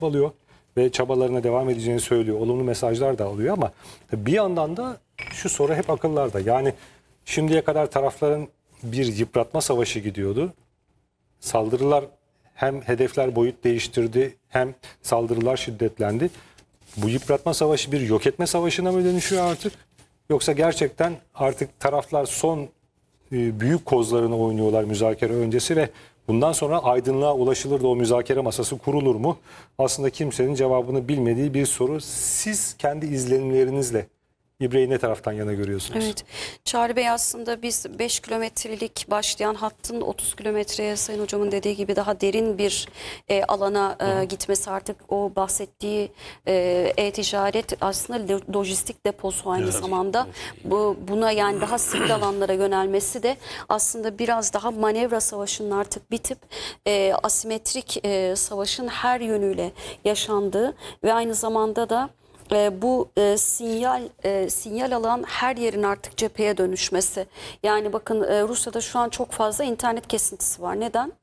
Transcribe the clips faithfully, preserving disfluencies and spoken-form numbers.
alıyor ve çabalarına devam edeceğini söylüyor. Olumlu mesajlar da alıyor ama bir yandan da şu soru hep akıllarda. Yani şimdiye kadar tarafların bir yıpratma savaşı gidiyordu. Saldırılar hem hedefler boyut değiştirdi hem saldırılar şiddetlendi. Bu yıpratma savaşı bir yok etme savaşına mı dönüşüyor artık? Yoksa gerçekten artık taraflar son e, büyük kozlarını oynuyorlar müzakere öncesi ve bundan sonra aydınlığa ulaşılır da o müzakere masası kurulur mu? Aslında kimsenin cevabını bilmediği bir soru. Siz kendi izlenimlerinizle İbre'yi ne taraftan yana görüyorsunuz? Evet. Çağrı Bey, aslında biz beş kilometrelik başlayan hattın otuz kilometreye, Sayın Hocamın dediği gibi daha derin bir e, alana e, gitmesi, artık o bahsettiği e-ticaret aslında lojistik deposu aynı evet. zamanda. Bu, buna yani daha sivil alanlara yönelmesi de aslında biraz daha manevra savaşının artık bitip e, asimetrik e, savaşın her yönüyle yaşandığı ve aynı zamanda da E, bu e, sinyal e, sinyal alan her yerin artık cepheye dönüşmesi. Yani bakın e, Rusya'da şu an çok fazla internet kesintisi var. Neden?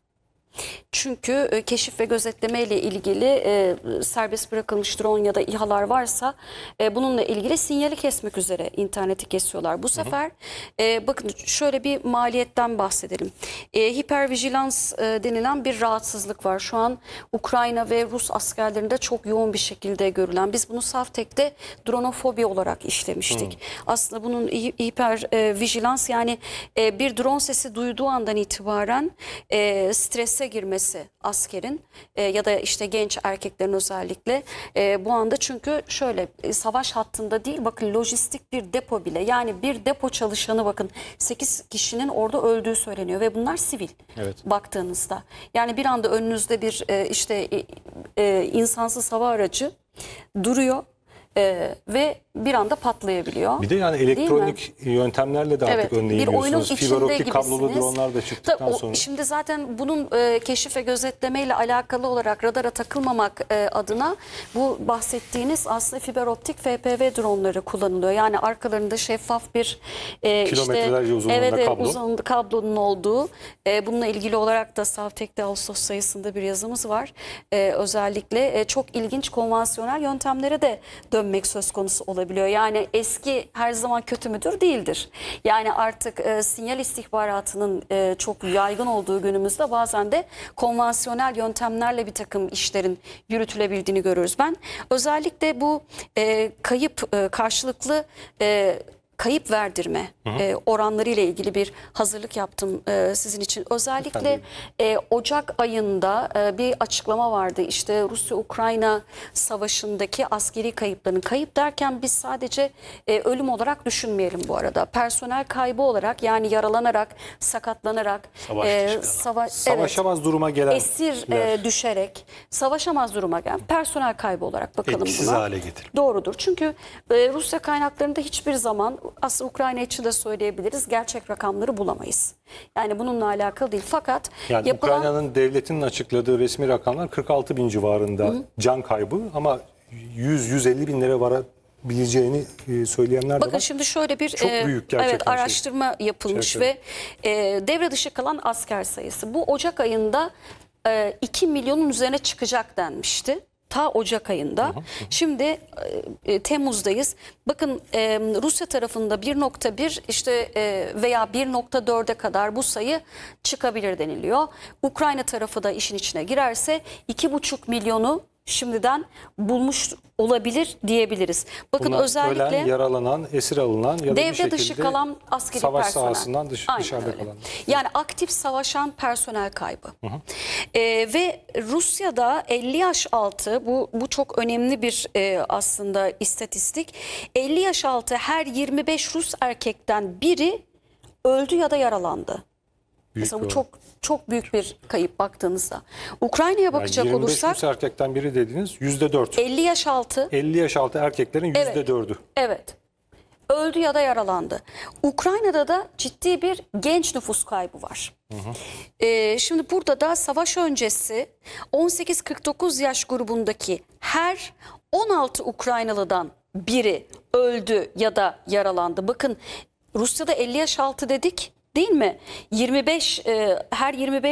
Çünkü e, keşif ve gözetleme ile ilgili e, serbest bırakılmış drone ya da İHA'lar varsa e, bununla ilgili sinyali kesmek üzere interneti kesiyorlar. Bu sefer e, bakın şöyle bir maliyetten bahsedelim. E, hipervijilans e, denilen bir rahatsızlık var. Şu an Ukrayna ve Rus askerlerinde çok yoğun bir şekilde görülen. Biz bunu Savtek'te dronofobi olarak işlemiştik. Hı. Aslında bunun hipervijilans yani e, bir drone sesi duyduğu andan itibaren e, strese girmesi askerin e, ya da işte genç erkeklerin özellikle e, bu anda, çünkü şöyle e, savaş hattında değil, bakın lojistik bir depo bile, yani bir depo çalışanı bakın sekiz kişinin orada öldüğü söyleniyor ve bunlar sivil evet. baktığınızda. Yani bir anda önünüzde bir e, işte e, e, insansız hava aracı duruyor e, ve bir anda patlayabiliyor. Bir de yani elektronik yöntemlerle de artık evet, önleyebiliyorsunuz. Fiber optik kablolu dronlar da çıktıktan o, sonra. Şimdi zaten bunun e, keşif ve gözetleme ile alakalı olarak radara takılmamak e, adına bu bahsettiğiniz aslında fiber optik F P V dronları kullanılıyor. Yani arkalarında şeffaf bir e, kilometrelerce işte, uzunluğunda evet, kablo. uzunluğunda kablonun olduğu. E, bununla ilgili olarak da Savtek'te Ağustos sayısında bir yazımız var. E, özellikle e, çok ilginç konvansiyonel yöntemlere de dönmek söz konusu olabilir. Yani eski her zaman kötü müdür? Değildir. Yani artık e, sinyal istihbaratının e, çok yaygın olduğu günümüzde bazen de konvansiyonel yöntemlerle bir takım işlerin yürütülebildiğini görürüz. Ben özellikle bu e, kayıp e, karşılıklı e, kayıp verdirme e, oranları ile ilgili bir hazırlık yaptım e, sizin için. Özellikle e, Ocak ayında e, bir açıklama vardı. İşte Rusya-Ukrayna savaşındaki askeri kayıpların, kayıp derken biz sadece e, ölüm olarak düşünmeyelim bu arada. Personel kaybı olarak, yani yaralanarak, sakatlanarak, e, sava savaşamaz evet, duruma gelen, esir e, düşerek, savaşamaz duruma gelen personel kaybı olarak bakalım etkisiz buna. hale getir. Doğrudur. Çünkü e, Rusya kaynaklarında hiçbir zaman, aslında Ukrayna için de söyleyebiliriz, gerçek rakamları bulamayız. Yani bununla alakalı değil. Fakat yani yapılan... Ukrayna'nın devletinin açıkladığı resmi rakamlar kırk altı bin civarında Hı. can kaybı, ama yüz yüz elli binlere varabileceğini söyleyenler de Bakın var. Şimdi şöyle bir Çok büyük gerçekten evet, araştırma şey. yapılmış Şarkı. ve e, devre dışı kalan asker sayısı bu Ocak ayında e, iki milyonun üzerine çıkacak denmişti. Ta Ocak ayında. Hı hı. Şimdi e, Temmuz'dayız. Bakın e, Rusya tarafında bir nokta bir işte e, veya bir nokta dörde kadar bu sayı çıkabilir deniliyor. Ukrayna tarafı da işin içine girerse iki buçuk milyonu şimdiden bulmuş olabilir diyebiliriz. Bakın Bunlar özellikle ölen, yaralanan, esir alınan ya da devre bir şekilde dışı kalan askeri savaş personel. sahasından dış, dışarıda öyle. kalan. Yani aktif savaşan personel kaybı. Hı hı. Ee, ve Rusya'da elli yaş altı, bu bu çok önemli bir e, aslında istatistik. elli yaş altı her yirmi beş Rus erkekten biri öldü ya da yaralandı. Büyük Mesela bu çok çok büyük bir kayıp baktığınızda. Ukrayna'ya bakacak yani olursak, yirmi beş Rus erkekten biri dediğiniz yüzde dört. elli yaş altı. elli yaş altı erkeklerin yüzde dördü. Evet. evet. Öldü ya da yaralandı. Ukrayna'da da ciddi bir genç nüfus kaybı var. Hı hı. Ee, şimdi burada da savaş öncesi on sekiz kırk dokuz yaş grubundaki her on altı Ukraynalıdan biri öldü ya da yaralandı. Bakın Rusya'da elli yaş altı dedik, değil mi? yirmi beş e, her yirmi beş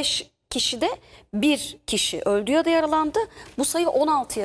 kişide bir kişi öldü ya da yaralandı. Bu sayı on altıya